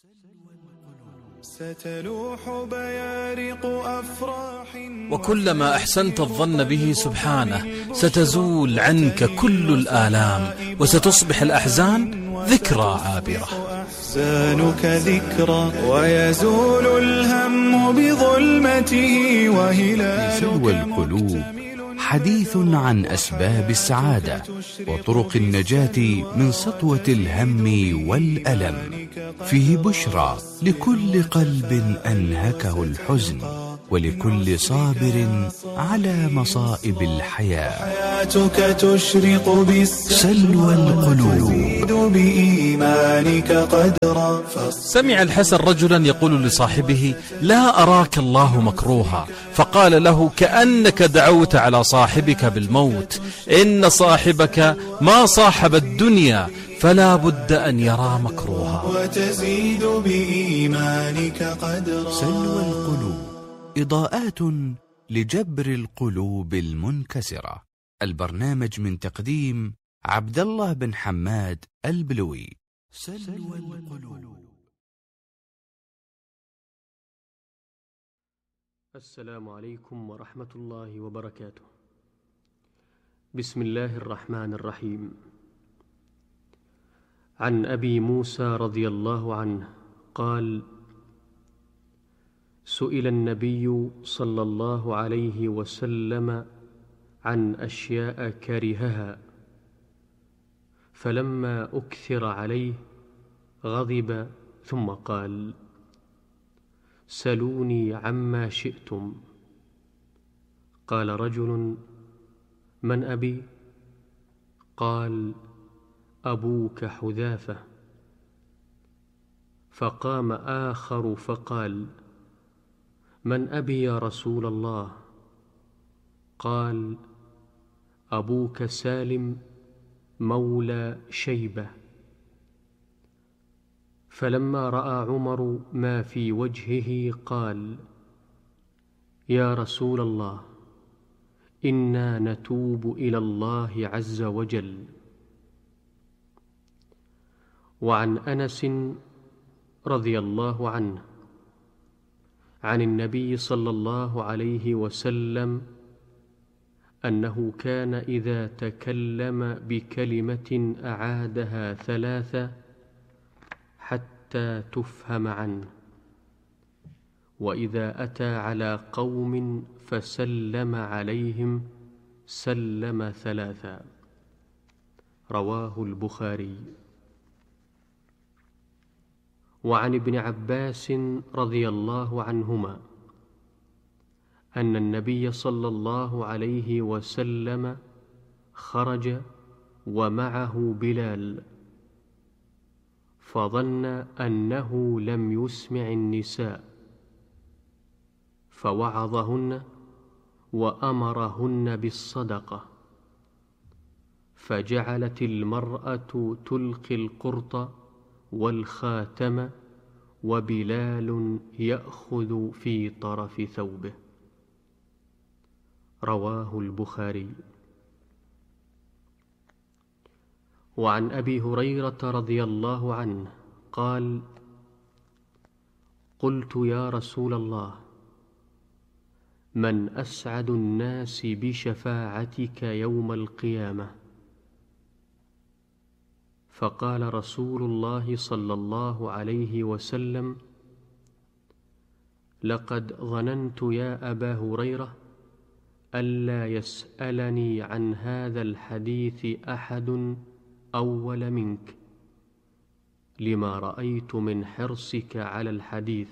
ستلوح بيارق أفراح. وكلما أحسنت الظن به سبحانه ستزول عنك كل الآلام، وستصبح الأحزان ذكرى عابرة. أحزانك ذكرى ويزول الهم بظلمته وهلالك. سلوى القلوب حديث عن أسباب السعادة وطرق النجاة من سطوة الهم والألم، فيه بشرى لكل قلب أنهكه الحزن، ولكل صابر على مصائب الحياة. حياتك تشرق سلوى القلوب بإيمانك قدرا. سمع الحسن رجلا يقول لصاحبه: لا أراك الله مكروها، فقال له: كأنك دعوت على صاحبك بالموت، إن صاحبك ما صاحب الدنيا، فلا بد أن يرى مكروها. وتزيد بإيمانك قدرا. سلوى القلوب، إضاءات لجبر القلوب المنكسرة. البرنامج من تقديم عبد الله بن حماد البلوي. سلوى القلوب. السلام عليكم ورحمة الله وبركاته. بسم الله الرحمن الرحيم. عن أبي موسى رضي الله عنه قال: سئل النبي صلى الله عليه وسلم عن أشياء كرهها، فلما أكثر عليه غضب ثم قال: سلوني عما شئتم. قال رجل: من أبي؟ قال: أبوك حذافة. فقام آخر فقال: من أبي يا رسول الله؟ قال: أبوك سالم مولى شيبة. فلما رأى عمر ما في وجهه قال: يا رسول الله، إنا نتوب إلى الله عز وجل. وعن أنس رضي الله عنه عن النبي صلى الله عليه وسلم أنه كان إذا تكلم بكلمة أعادها ثلاثة حتى تفهم عنه، وإذا أتى على قوم فسلم عليهم سلم ثلاثا. رواه البخاري. وعن ابن عباس رضي الله عنهما أن النبي صلى الله عليه وسلم خرج ومعه بلال، فظن أنه لم يسمع النساء، فوعظهن وأمرهن بالصدقة، فجعلت المرأة تلقي القرط والخاتم، وبلال يأخذ في طرف ثوبه. رواه البخاري. وعن أبي هريرة رضي الله عنه قال: قلت يا رسول الله، من أسعد الناس بشفاعتك يوم القيامة؟ فقال رسول الله صلى الله عليه وسلم: لقد ظننت يا أبا هريرة ألا يسألني عن هذا الحديث أحد أول منك، لما رأيت من حرصك على الحديث.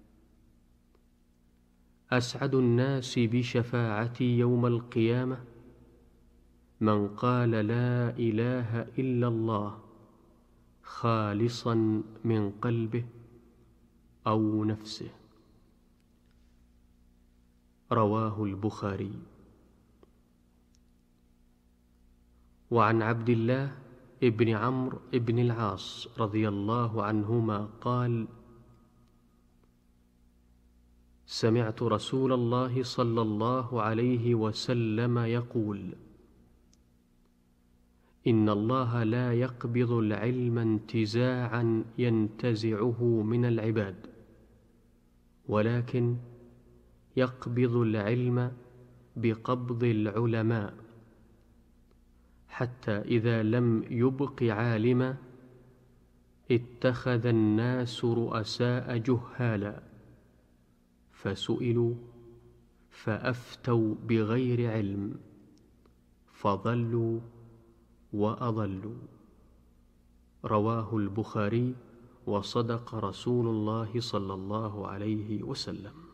أسعد الناس بشفاعتي يوم القيامة من قال لا إله إلا الله خالصا من قلبه أو نفسه. رواه البخاري. وعن عبد الله ابن عمرو ابن العاص رضي الله عنهما قال: سمعت رسول الله صلى الله عليه وسلم يقول: إن الله لا يقبض العلم انتزاعا ينتزعه من العباد، ولكن يقبض العلم بقبض العلماء، حتى إذا لم يبق عالما اتخذ الناس رؤساء جهالا، فسئلوا فأفتوا بغير علم، فضلوا وأضلوا. رواه البخاري، وصدق رسول الله صلى الله عليه وسلم.